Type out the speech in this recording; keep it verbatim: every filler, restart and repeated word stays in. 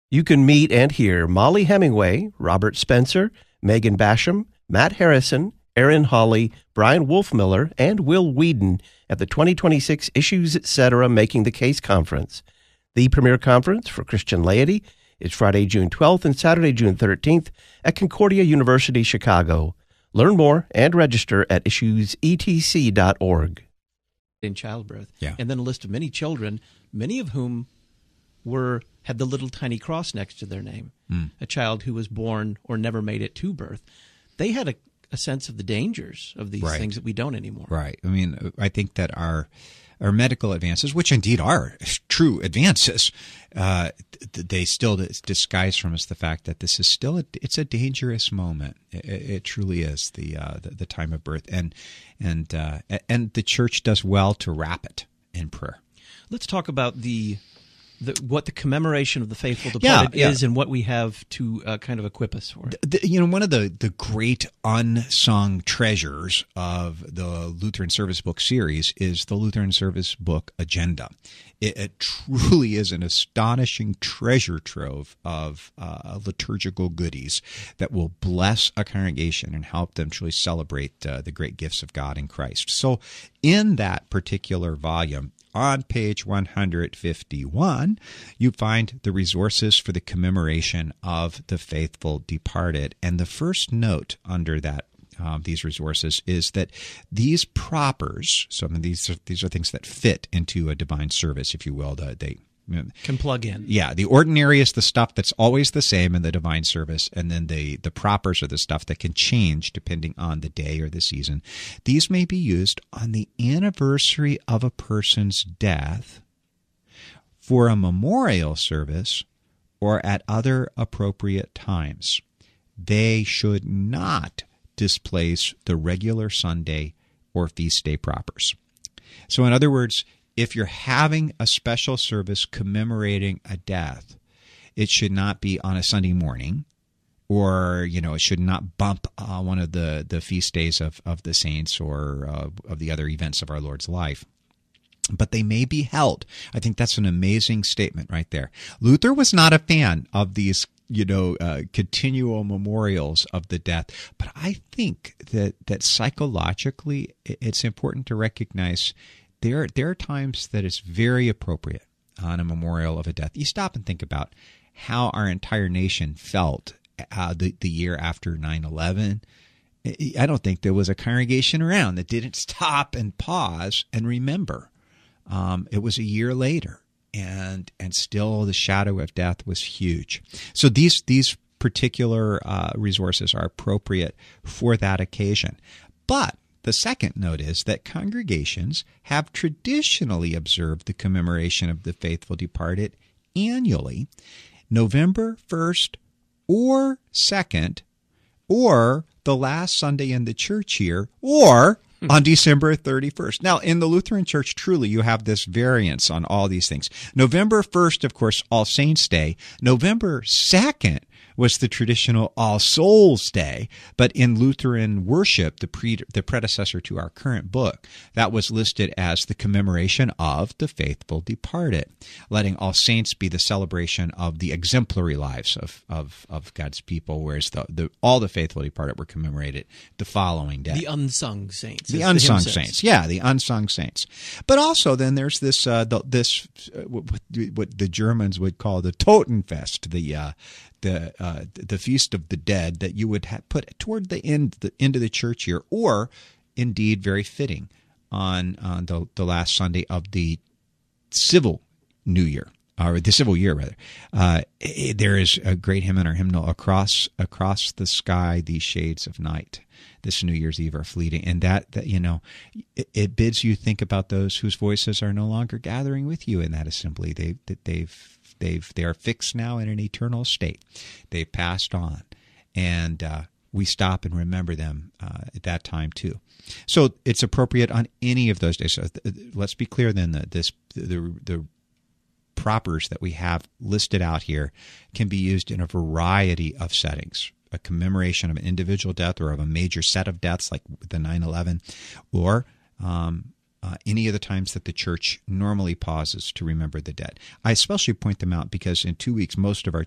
You can meet and hear Molly Hemingway, Robert Spencer, Megan Basham, Matt Harrison, Aaron Hawley, Brian Wolfmiller, and Will Whedon at the twenty twenty-six Issues Etc. Making the Case Conference. The premier conference for Christian laity is Friday, June twelfth and Saturday, June thirteenth at Concordia University, Chicago. Learn more and register at issues e t c dot org. In childbirth, yeah. And then a list of many children, many of whom were had the little tiny cross next to their name. Mm. A child who was born or never made it to birth. They had a, a sense of the dangers of these right. things that we don't anymore. Right. I mean, I think that our our medical advances, which indeed are true advances, uh, they still disguise from us the fact that this is still a, it's a dangerous moment. It, it truly is the, uh, the the time of birth, and and uh, and the church does well to wrap it in prayer. Let's talk about the. The, what the commemoration of the faithful departed yeah, yeah. is and what we have to uh, kind of equip us for. The, the, you know, one of the, the great unsung treasures of the Lutheran Service Book series is the Lutheran Service Book Agenda. It, it truly is an astonishing treasure trove of uh, liturgical goodies that will bless a congregation and help them truly celebrate uh, the great gifts of God in Christ. So in that particular volume, on page one hundred fifty-one, you find the resources for the commemoration of the faithful departed. And the first note under that uh, these resources is that these propers, so I mean, these are, these are things that fit into a divine service, if you will. The, they can plug in. Yeah, the ordinary is the stuff that's always the same in the divine service, and then the, the propers are the stuff that can change depending on the day or the season. These may be used on the anniversary of a person's death, for a memorial service, or at other appropriate times. They should not displace the regular Sunday or feast day propers. So in other words, if you're having a special service commemorating a death, it should not be on a Sunday morning, or, you know, it should not bump uh, one of the, the feast days of, of the saints or uh, of the other events of our Lord's life. But they may be held. I think that's an amazing statement right there. Luther was not a fan of these, you know, uh, continual memorials of the death. But I think that, that psychologically it's important to recognize There, there are times that it's very appropriate on a memorial of a death. You stop and think about how our entire nation felt uh, the, the year after nine eleven. I don't think there was a congregation around that didn't stop and pause and remember. Um, it was a year later, and and still the shadow of death was huge. So these these particular uh, resources are appropriate for that occasion. But the second note is that congregations have traditionally observed the commemoration of the faithful departed annually, November first or second, or the last Sunday in the church year, or on December thirty-first. Now, in the Lutheran Church, truly, you have this variance on all these things. November first, of course, All Saints' Day. November second was the traditional All Souls' Day, but in Lutheran worship, the pre- the predecessor to our current book, that was listed as the commemoration of the faithful departed, letting All Saints be the celebration of the exemplary lives of of, of God's people, whereas the, the all the faithful departed were commemorated the following day. The unsung saints. The unsung the saints, yeah, the unsung saints. But also, then there's this uh, the, this uh, what, what the Germans would call the Totenfest, the uh, the uh, the feast of the dead that you would ha- put toward the end the end of the church year, or indeed very fitting on on the the last Sunday of the civil New Year, or the civil year rather. Uh, it, there is a great hymn in our hymnal, across across the sky these shades of night, this New Year's Eve are fleeting, and that, that you know, it, it bids you think about those whose voices are no longer gathering with you in that assembly. They that they've they've they are fixed now in an eternal state. They've passed on, and uh, we stop and remember them uh, at that time too. So it's appropriate on any of those days. So th- let's be clear then that this the the propers that we have listed out here can be used in a variety of settings. A commemoration of an individual death or of a major set of deaths like the nine eleven, or um, uh, any of the times that the church normally pauses to remember the dead. I especially point them out because in two weeks most of our